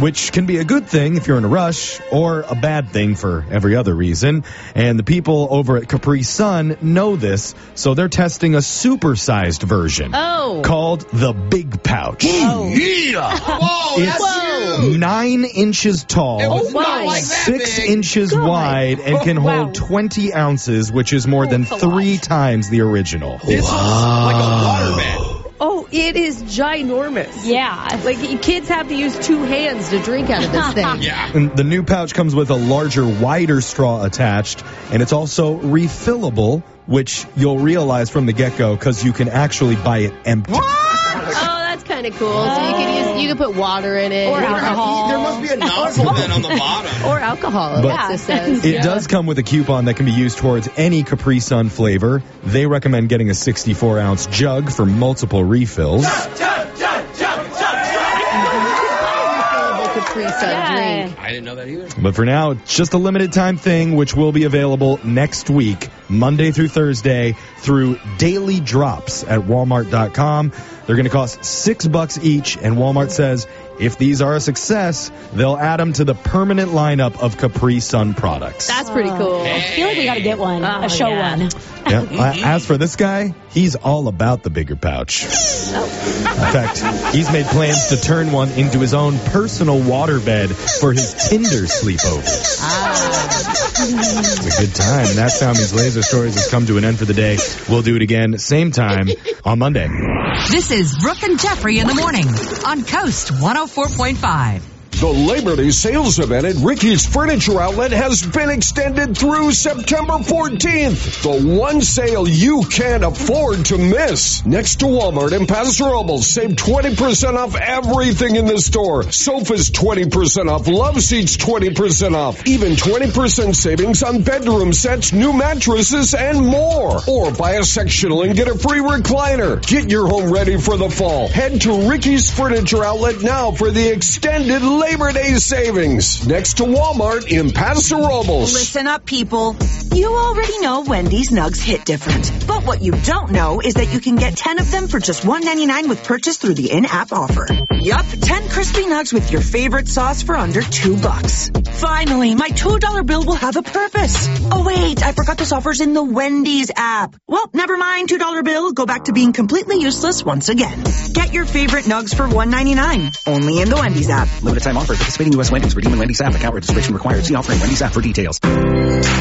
which can be a good thing if you're in a rush or a bad thing for every other reason. And the people over at Capri Sun know this, so they're testing a supersized version called the Big Pouch. Yeah! Whoa, It's 9 inches tall, not like that 6 big. inches wide, and can hold 20 ounces, which is more than 3 times the original. This looks like a waterbed. Oh, it is ginormous. Yeah. Like, kids have to use 2 hands to drink out of this thing. Yeah. And the new pouch comes with a larger, wider straw attached, and it's also refillable, which you'll realize from the get-go because you can actually buy it empty. Oh, that's kind of cool. So you can put water in it. Or alcohol. There must be a nozzle then on the bottom. Or alcohol, But it says. it does come with a coupon that can be used towards any Capri Sun flavor. They recommend getting a 64-ounce jug for multiple refills. Capri Sun drink. I didn't know that either. But for now, it's just a limited time thing, which will be available next week, Monday through Thursday, through daily drops at Walmart.com. They're going to cost $6 each, and Walmart says if these are a success, they'll add them to the permanent lineup of Capri Sun products. That's pretty cool. I feel like we got to get one, a show one. Yeah. As for this guy, he's all about the bigger pouch. In fact, he's made plans to turn one into his own personal waterbed for his Tinder sleepovers. It's a good time. And that Sound Means Laser Stories has come to an end for the day. We'll do it again, same time on Monday. This is Brooke and Jeffrey in the morning on Coast 104.5. The Labor Day sales event at Ricky's Furniture Outlet has been extended through September 14th. The one sale you can't afford to miss. Next to Walmart and Paso Robles, save 20% off everything in the store. Sofas 20% off, love seats 20% off, even 20% savings on bedroom sets, new mattresses, and more. Or buy a sectional and get a free recliner. Get your home ready for the fall. Head to Ricky's Furniture Outlet now for the extended Labor Day savings. Next to Walmart in Paso Robles. Listen up, people. You already know Wendy's nugs hit different. But what you don't know is that you can get 10 of them for just $1.99 with purchase through the in-app offer. Yup, 10 crispy nugs with your favorite sauce for under $2. Finally, my $2 bill will have a purpose. Oh wait, I forgot this offer's in the Wendy's app. Well, never mind, $2 bill. Go back to being completely useless once again. Get your favorite nugs for $1.99. Only in the Wendy's app. Limited time offer. Participating U.S. Wendy's. Redeem in Wendy's app. Account registration required. See offer in Wendy's app for details.